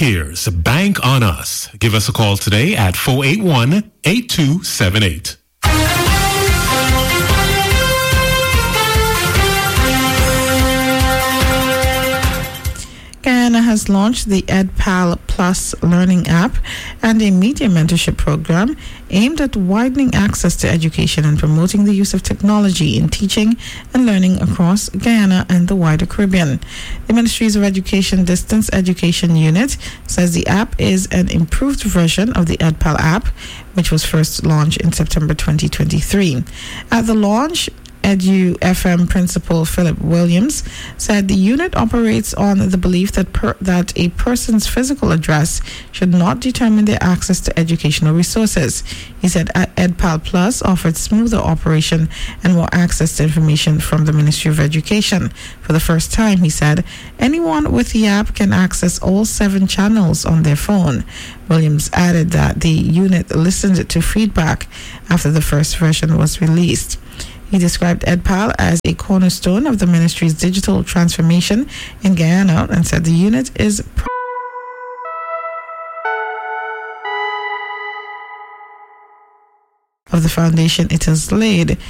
cares. Bank on us. Give us a call today at 481-8278. Guyana has launched the EdPal Plus learning app and a media mentorship program aimed at widening access to education and promoting the use of technology in teaching and learning across Guyana and the wider Caribbean. The Ministries of Education Distance Education Unit says the app is an improved version of the EdPal app, which was first launched in September 2023. At the launch, EduFM Principal Philip Williams said the unit operates on the belief that that a person's physical address should not determine their access to educational resources. He said EdPal Plus offered smoother operation and more access to information from the Ministry of Education. For the first time, he said, anyone with the app can access all 7 channels on their phone. Williams added that the unit listened to feedback after the first version was released. He described EdPal as a cornerstone of the ministry's digital transformation in Guyana and said the unit is of the foundation it has laid